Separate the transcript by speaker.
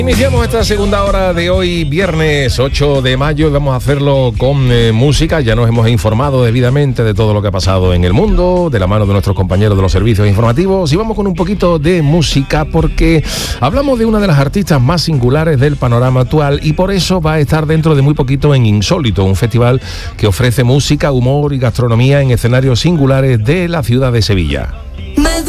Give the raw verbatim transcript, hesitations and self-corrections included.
Speaker 1: Iniciamos esta segunda hora de hoy, viernes ocho de mayo, y vamos a hacerlo con eh, música. Ya nos hemos informado debidamente de todo lo que ha pasado en el mundo, de la mano de nuestros compañeros de los servicios informativos, y vamos con un poquito de música porque hablamos de una de las artistas más singulares del panorama actual, y por eso va a estar dentro de muy poquito en Insólito, un festival que ofrece música, humor y gastronomía en escenarios singulares de la ciudad de Sevilla.